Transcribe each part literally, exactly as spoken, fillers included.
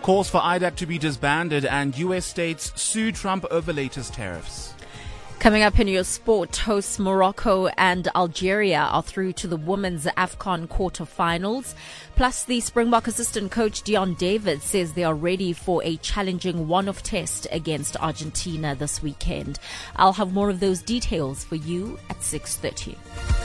Calls for I D A C to be disbanded and U S states sue Trump over latest tariffs. Coming up in your sport, hosts Morocco and Algeria are through to the women's AFCON quarterfinals. Plus, the Springbok assistant coach Dion David says they are ready for a challenging one-off test against Argentina this weekend. I'll have more of those details for you at six thirty.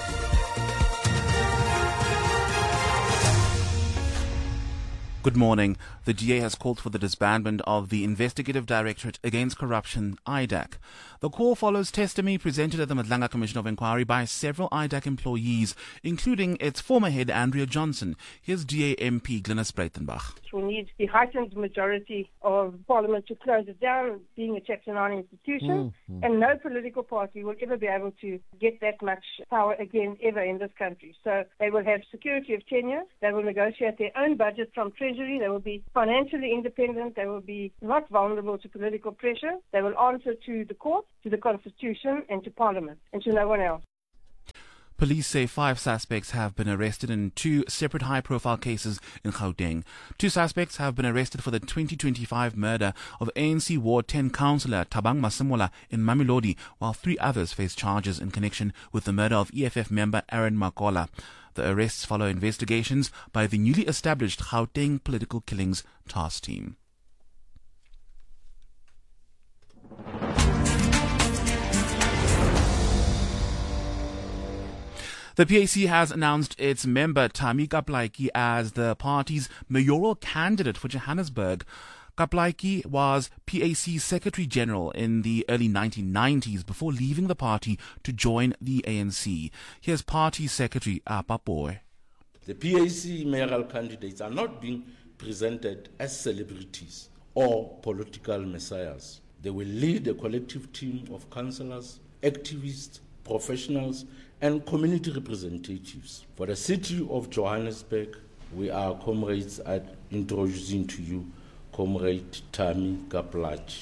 Good morning. The D A has called for the disbandment of the Investigative Directorate Against Corruption, I D A C. The call follows testimony presented at the Madlanga Commission of Inquiry by several I D A C employees, including its former head, Andrea Johnson. Here's D A M P Glynis Breitenbach. We need the heightened majority of Parliament to close it down, being a chapter nine institution, mm-hmm. and no political party will ever be able to get that much power again ever in this country. So they will have security of tenure, they will negotiate their own budget from Treasury, they will be financially independent, they will be not vulnerable to political pressure, they will answer to the court, to the Constitution, and to Parliament, and to no one else. Police say five suspects have been arrested in two separate high-profile cases in Gauteng. Two suspects have been arrested for the twenty twenty-five murder of A N C Ward ten councillor Thabang Masemola in Mamelodi, while three others face charges in connection with the murder of E F F member Aaron Makola. The arrests follow investigations by the newly established Gauteng Political Killings Task Team. The P A C has announced its member Thami Kaplaiki as the party's mayoral candidate for Johannesburg. Kaplaiki was P A C Secretary General in the early nineteen nineties before leaving the party to join the A N C. Here's Party Secretary Apa Boy. The P A C mayoral candidates are not being presented as celebrities or political messiahs. They will lead a collective team of councillors, activists, professionals, and community representatives. For the city of Johannesburg, we are comrades at introducing to you Comrade Thami Kaplaiki.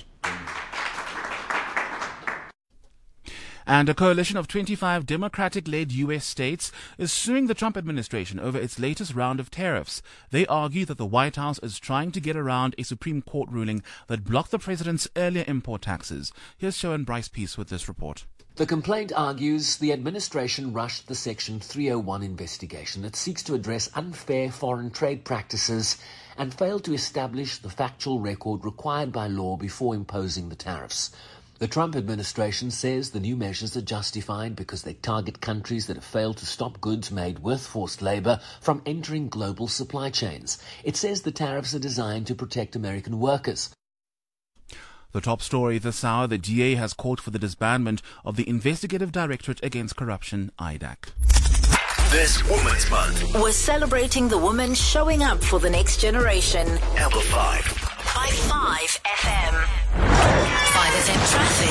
And a coalition of twenty-five Democratic-led U S states is suing the Trump administration over its latest round of tariffs. They argue that the White House is trying to get around a Supreme Court ruling that blocked the president's earlier import taxes. Here's Shoan Bryce Peace with this report. The complaint argues the administration rushed the Section three oh one investigation that seeks to address unfair foreign trade practices and failed to establish the factual record required by law before imposing the tariffs. The Trump administration says the new measures are justified because they target countries that have failed to stop goods made with forced labor from entering global supply chains. It says the tariffs are designed to protect American workers. The top story this hour, the D A has called for the disbandment of the Investigative Directorate Against Corruption, I D A C. This Women's Month, we're celebrating the women showing up for the next generation. Amplified by five F M. five F M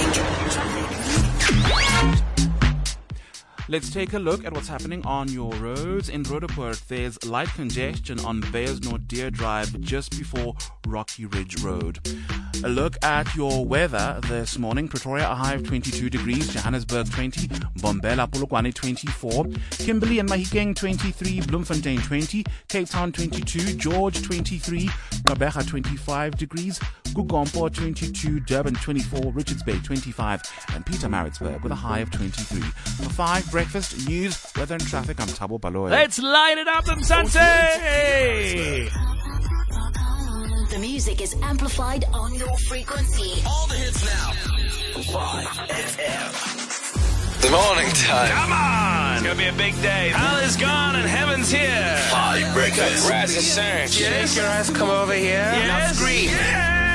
traffic. Let's take a look at what's happening on your roads. In Roodepoort, there's light congestion on Beyersnor Deer Drive just before Rocky Ridge Road. A look at your weather this morning. Pretoria, a high of twenty-two degrees. Johannesburg, twenty. Bombela, Polokwane, twenty-four. Kimberley and Mahikeng, twenty-three. Bloemfontein, twenty. Cape Town, twenty-two. George, twenty-three. Gqeberha, twenty-five degrees. Gugompo, twenty-two. Durban, twenty-four. Richards Bay, twenty-five. And Pietermaritzburg with a high of twenty-three. For five breakfast, news, weather and traffic, I'm Thabo Baloyi. Let's light it up, Msante! The music is amplified on your frequency. All the hits now. five F M. The morning time. Come on! It's gonna be a big day. Hell is gone and heaven's here. Five breakfast. Rise and surge. Yes. Your ass come over here. Yes. Now scream.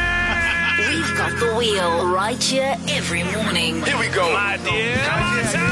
Yeah. We've got the wheel right here every morning. Here we go. My dear.